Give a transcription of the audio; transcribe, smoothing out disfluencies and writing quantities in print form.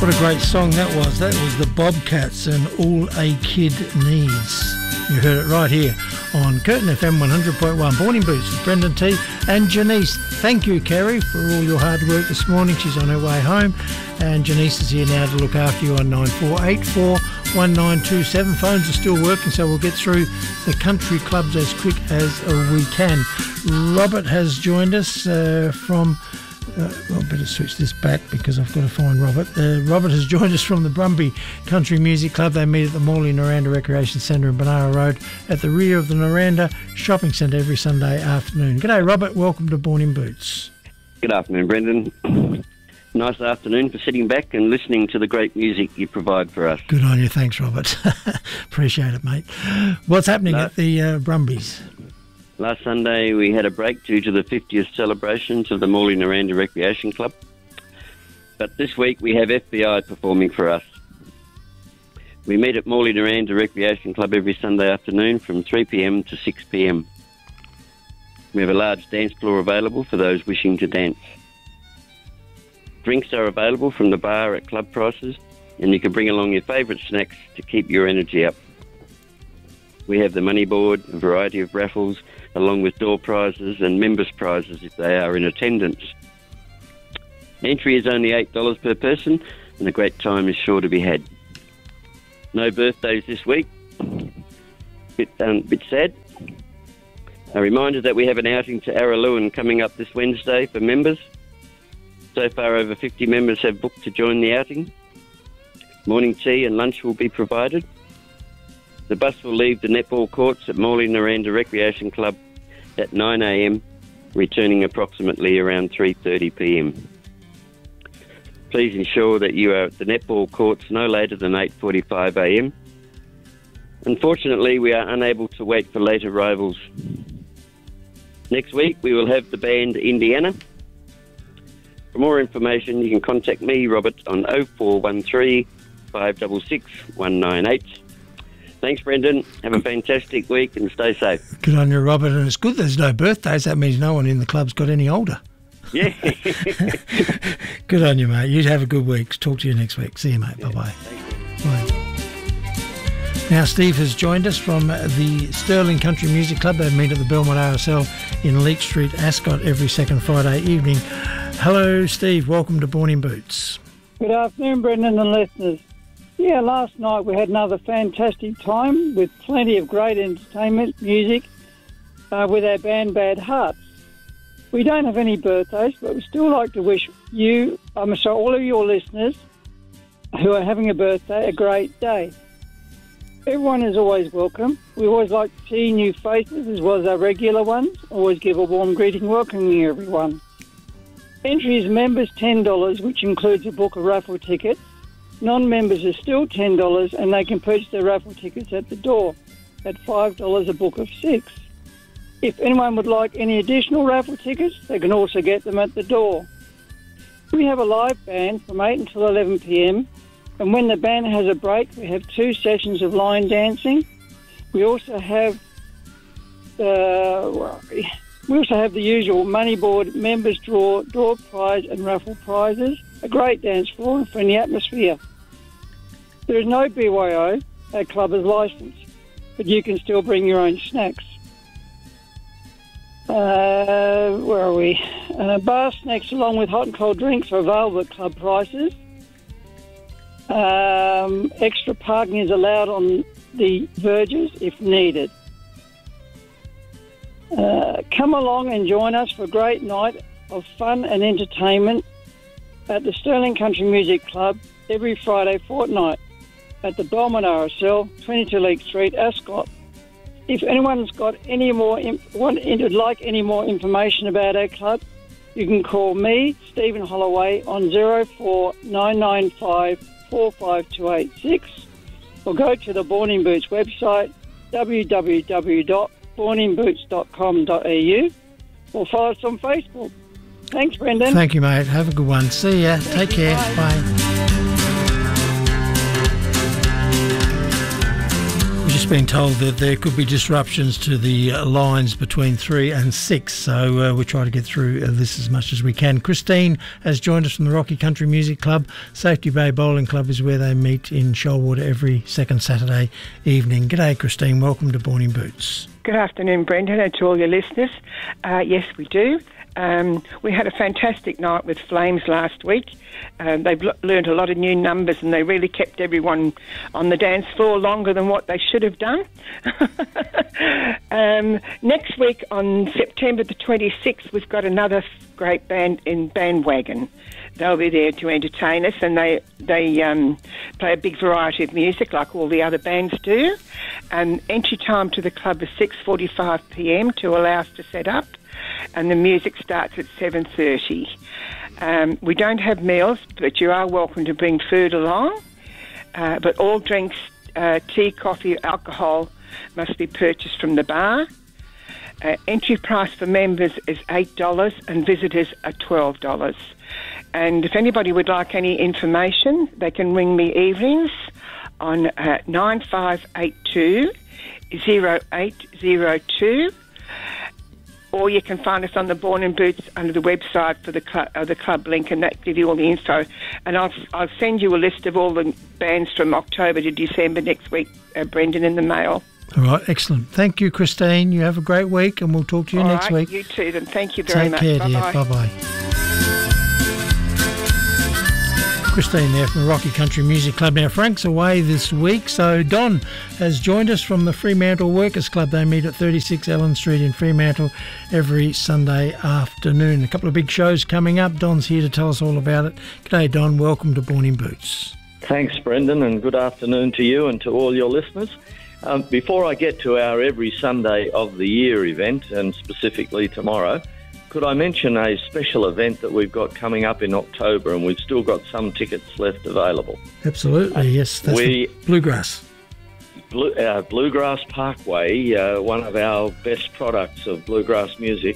What a great song that was. That was the Bobcats and All a Kid Needs. You heard it right here on Curtin FM 100.1. Morning Boots with Brendan T and Janice. Thank you, Kerry, for all your hard work this morning. She's on her way home. And Janice is here now to look after you on 9484 1927. Phones are still working, so we'll get through the country clubs as quick as we can. Robert has joined us from... I better switch this back because I've got to find Robert. Robert has joined us from the Brumby Country Music Club. They meet at the Morley Noranda Recreation Centre in Benara Road at the rear of the Noranda Shopping Centre every Sunday afternoon. G'day, Robert. Welcome to Born in Boots. Good afternoon, Brendan. Nice afternoon for sitting back and listening to the great music you provide for us. Good on you. Thanks, Robert. Appreciate it, mate. What's happening at the Brumbies? Last Sunday we had a break due to the 50th celebrations of the Morley Noranda Recreation Club. But this week we have FBI performing for us. We meet at Morley Noranda Recreation Club every Sunday afternoon from 3pm to 6pm. We have a large dance floor available for those wishing to dance. Drinks are available from the bar at club prices, and you can bring along your favourite snacks to keep your energy up. We have the money board, a variety of raffles, along with door prizes and members' prizes if they are in attendance. Entry is only $8 per person, and a great time is sure to be had. No birthdays this week. Bit sad. A reminder that we have an outing to Araluen coming up this Wednesday for members. So far, over 50 members have booked to join the outing. Morning tea and lunch will be provided. The bus will leave the netball courts at Morley Noranda Recreation Club at 9am, returning approximately around 3:30pm. Please ensure that you are at the netball courts no later than 8:45am. Unfortunately, we are unable to wait for late arrivals. Next week, we will have the band Indiana. For more information, you can contact me, Robert, on 0413 566 198. Thanks, Brendan. Have a fantastic week and stay safe. Good on you, Robert. And it's good there's no birthdays. That means no one in the club's got any older. Yeah. Good on you, mate. You have a good week. Talk to you next week. See you, mate. Yeah, bye-bye. Bye. Now, Steve has joined us from the Sterling Country Music Club. They meet at the Belmont RSL in Leek Street, Ascot, every second Friday evening. Hello, Steve. Welcome to Born in Boots. Good afternoon, Brendan and listeners. Yeah, last night we had another fantastic time with plenty of great entertainment, music, with our band Bad Hearts. We don't have any birthdays, but we still like to wish all of your listeners who are having a birthday a great day. Everyone is always welcome. We always like to see new faces as well as our regular ones. Always give a warm greeting welcoming everyone. Entry is members $10, which includes a book of raffle tickets. Non-members are still $10 and they can purchase their raffle tickets at the door at $5 a book of 6. If anyone would like any additional raffle tickets, they can also get them at the door. We have a live band from 8 until 11pm, and when the band has a break, we have 2 sessions of line dancing. We also have the usual money board, members draw, door prize and raffle prizes, a great dance floor and friendly atmosphere. There is no BYO, our club is licensed, but you can still bring your own snacks. Bar snacks along with hot and cold drinks are available at club prices. Extra parking is allowed on the verges if needed. Come along and join us for a great night of fun and entertainment at the Sterling Country Music Club every Friday fortnight at the Belmont RSL, 22 Leek Street, Ascot. If anyone's got any more would like any more information about our club, you can call me, Stephen Holloway, on 04995 45286, or go to the Born in Boots website, www.borninboots.com.au, or follow us on Facebook. Thanks, Brendan. Thank you, mate. Have a good one. See ya. Take care. Bye. been told that there could be disruptions to the lines between 3 and 6, so we'll try to get through this as much as we can. Christine has joined us from the Rocky Country Music Club. Safety Bay Bowling Club is where they meet in Shoalwater every second Saturday evening. G'day, Christine. Welcome to Born in Boots. Good afternoon, Brendan, and to all your listeners. Yes, we do. We had a fantastic night with Flames last week. They've learned a lot of new numbers, and they really kept everyone on the dance floor longer than what they should have done. Next week, on September the 26th, we've got another great band in Bandwagon. They'll be there to entertain us, and they play a big variety of music like all the other bands do. And entry time to the club is 6:45 p.m. to allow us to set up, and the music starts at 7:30. We don't have meals, but you are welcome to bring food along. But all drinks, tea, coffee, alcohol, must be purchased from the bar. Entry price for members is $8 and visitors are $12. And if anybody would like any information, they can ring me evenings on 9582 0802. Or you can find us on the Born in Boots under the website for the club link, and that gives you all the info. And I'll send you a list of all the bands from October to December next week, Brendan, in the mail. All right, excellent. Thank you, Christine. You have a great week, and we'll talk to you next week. You too, then. Thank you very much. Take care, dear. Bye-bye. Bye-bye. Christine there from the Rocky Country Music Club. Now, Frank's away this week, so Don has joined us from the Fremantle Workers Club. They meet at 36 Ellen Street in Fremantle every Sunday afternoon. A couple of big shows coming up. Don's here to tell us all about it. G'day, Don. Welcome to Born in Boots. Thanks, Brendan, and good afternoon to you and to all your listeners. Before I get to our every Sunday of the year event, and specifically tomorrow, could I mention a special event that we've got coming up in October, and we've still got some tickets left available? Absolutely, yes. That's the Bluegrass. Bluegrass Parkway, one of our best products of bluegrass music,